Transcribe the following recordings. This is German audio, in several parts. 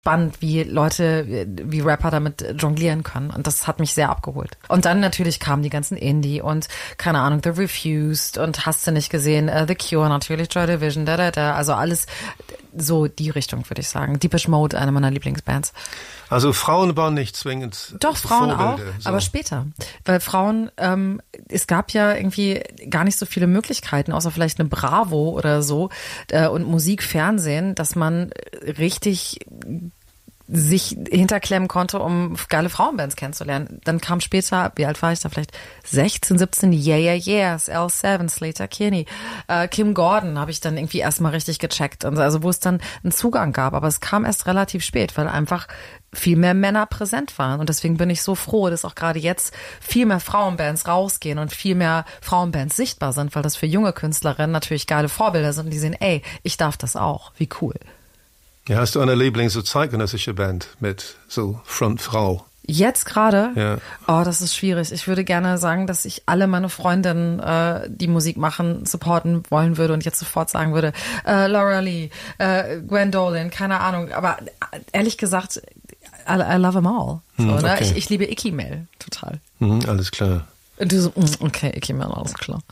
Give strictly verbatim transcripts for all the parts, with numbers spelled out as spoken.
spannend, wie Leute, wie Rapper damit jonglieren können. Und das hat mich sehr abgeholt. Und dann natürlich kamen die ganzen Indie und, keine Ahnung, The Refused und hast du nicht gesehen, uh, The Cure natürlich, Joy Division, da, da, da. Also alles so die Richtung, würde ich sagen. Depeche Mode, eine meiner Lieblingsbands. Also Frauen waren nicht zwingend Doch, Frauen Vorbilder, auch, so. aber später. Weil Frauen, ähm, es gab ja irgendwie gar nicht so viele Möglichkeiten, außer vielleicht eine Bravo oder so äh, und Musik, Fernsehen, dass man richtig sich hinterklemmen konnte, um geile Frauenbands kennenzulernen. Dann kam später, wie alt war ich da, vielleicht sechzehn, siebzehn, Yeah, Yeah, Yeahs, L sieben, Slater Kinney, äh, Kim Gordon habe ich dann irgendwie erstmal richtig gecheckt. Und also wo es dann einen Zugang gab, aber es kam erst relativ spät, weil einfach viel mehr Männer präsent waren. Und deswegen bin ich so froh, dass auch gerade jetzt viel mehr Frauenbands rausgehen und viel mehr Frauenbands sichtbar sind, weil das für junge Künstlerinnen natürlich geile Vorbilder sind und die sehen, ey, ich darf das auch. Wie cool. Ja, hast du eine Lieblings- so zeitgenössische Band mit so Frontfrau? Jetzt gerade? Ja. Oh, das ist schwierig. Ich würde gerne sagen, dass ich alle meine Freundinnen, äh, die Musik machen, supporten wollen würde und jetzt sofort sagen würde, äh, Laura Lee, äh, Gwen Dolan, keine Ahnung. Aber ehrlich gesagt, I, I love them all. So, hm, okay. ne? ich, ich liebe Icky Mel total. Mhm, alles klar. Und du so, okay, Icky Mel, alles klar.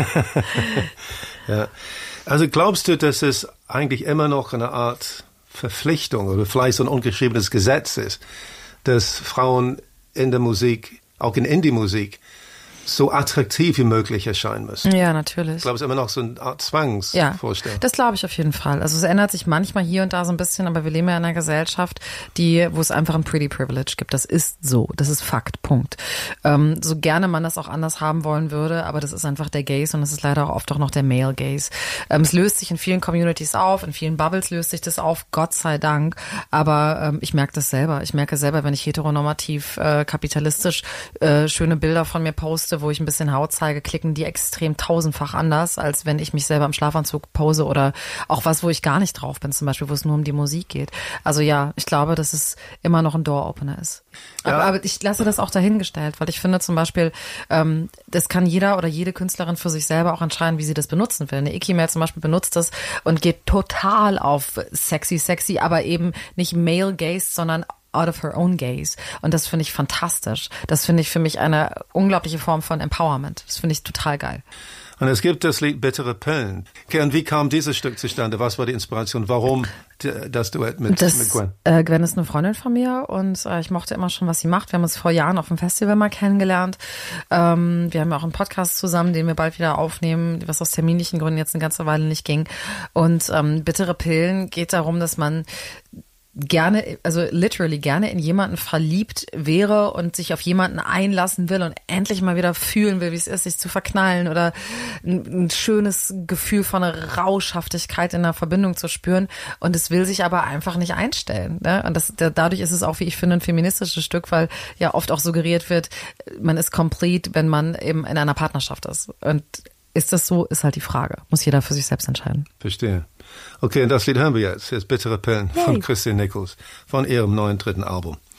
Ja. Also glaubst du, dass es eigentlich immer noch eine Art Verpflichtung oder vielleicht so ein ungeschriebenes Gesetz ist, dass Frauen in der Musik, auch in Indie-Musik, so attraktiv wie möglich erscheinen müssen? Ja, natürlich. Ich glaube, es ist immer noch so eine Art Zwangsvorstellung. Ja, das glaube ich auf jeden Fall. Also es ändert sich manchmal hier und da so ein bisschen, aber wir leben ja in einer Gesellschaft, die, wo es einfach ein Pretty Privilege gibt. Das ist so. Das ist Fakt. Punkt. Ähm, so gerne man das auch anders haben wollen würde, aber das ist einfach der Gaze und es ist leider auch oft auch noch der Male Gaze. Ähm, es löst sich in vielen Communities auf, in vielen Bubbles löst sich das auf, Gott sei Dank. Aber ähm, ich merke das selber. Ich merke selber, wenn ich heteronormativ, äh, kapitalistisch äh, schöne Bilder von mir poste, wo ich ein bisschen Haut zeige, klicken die extrem tausendfach anders, als wenn ich mich selber im Schlafanzug pose oder auch was, wo ich gar nicht drauf bin, zum Beispiel, wo es nur um die Musik geht. Also ja, ich glaube, dass es immer noch ein Door-Opener ist. Ja. Aber, aber ich lasse das auch dahingestellt, weil ich finde zum Beispiel, ähm, das kann jeder oder jede Künstlerin für sich selber auch entscheiden, wie sie das benutzen will. Eine Icky Mel zum Beispiel benutzt das und geht total auf sexy, sexy, aber eben nicht male gaze, sondern out of her own gaze. Und das finde ich fantastisch. Das finde ich für mich eine unglaubliche Form von Empowerment. Das finde ich total geil. Und es gibt das Lied Bittere Pillen. Okay, und wie kam dieses Stück zustande? Was war die Inspiration? Warum das Duett mit, das, mit Gwen? Äh, Gwen ist eine Freundin von mir und äh, ich mochte immer schon, was sie macht. Wir haben uns vor Jahren auf dem Festival mal kennengelernt. Ähm, wir haben ja auch einen Podcast zusammen, den wir bald wieder aufnehmen, was aus terminlichen Gründen jetzt eine ganze Weile nicht ging. Und ähm, Bittere Pillen geht darum, dass man gerne, also literally gerne in jemanden verliebt wäre und sich auf jemanden einlassen will und endlich mal wieder fühlen will, wie es ist, sich zu verknallen oder ein, ein schönes Gefühl von einer Rauschhaftigkeit in einer Verbindung zu spüren und es will sich aber einfach nicht einstellen. Ne? Und das, dadurch ist es auch, wie ich finde, ein feministisches Stück, weil ja oft auch suggeriert wird, man ist complete, wenn man eben in einer Partnerschaft ist. Und ist das so, ist halt die Frage. Muss jeder für sich selbst entscheiden. Verstehe. Okay, und das Lied hören wir jetzt. Hier ist Bittere Pillen Yay. von Christine Nichols von ihrem neuen dritten Album.